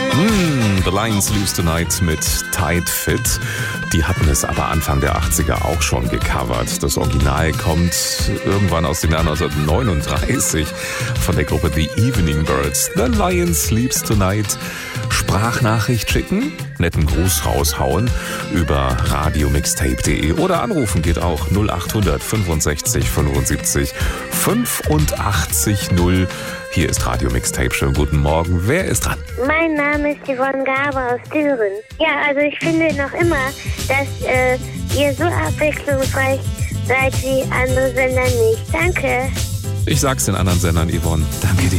The Lion Sleeps Tonight mit Tight Fit. Die hatten es aber Anfang der 80er auch schon gecovert. Das Original kommt irgendwann aus dem Jahr 1939 von der Gruppe The Evening Birds. The Lion Sleeps Tonight. Sprachnachricht schicken, netten Gruß raushauen über radiomixtape.de oder anrufen geht auch 0800 65 75 85 0. Hier ist Radio Mixtape. Schönen guten Morgen. Wer ist dran? Mein Name ist Yvonne Gaber aus Düren. Ja, also ich finde noch immer, dass ihr so abwechslungsreich seid wie andere Sender nicht. Danke. Ich sag's den anderen Sendern, Yvonne. Danke dir.